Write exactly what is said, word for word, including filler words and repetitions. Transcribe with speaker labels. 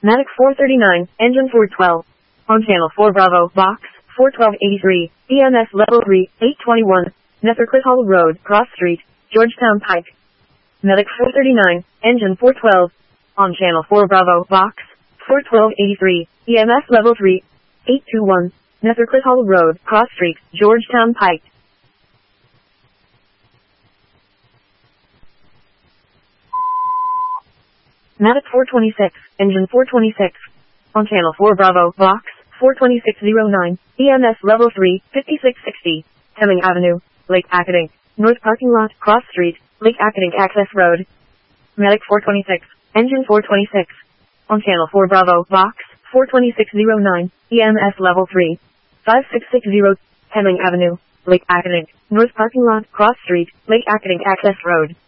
Speaker 1: Medic four thirty-nine, engine four twelve. On channel four Bravo, box, four twelve eighty-three, E M S level three, eight twenty-one, Nethercliff Hall Road, Cross Street, Georgetown Pike. Medic four thirty-nine, engine four twelve. On channel four Bravo, box, four twelve eighty-three, E M S level three, eight twenty-one, Nethercliff Hall Road, Cross Street, Georgetown Pike. Medic four twenty-six, engine four twenty-six. On channel four Bravo, box, four twenty-six oh nine, E M S level three, fifty-six sixty, Hemming Avenue, Lake Acadink, North Parking Lot, Cross Street, Lake Acadink Access Road. Medic four twenty-six, engine four twenty-six. On channel four Bravo, box, four twenty-six oh nine, E M S level three, five six six zero, Hemming Avenue, Lake Acadink, North Parking Lot, Cross Street, Lake Acadink Access Road.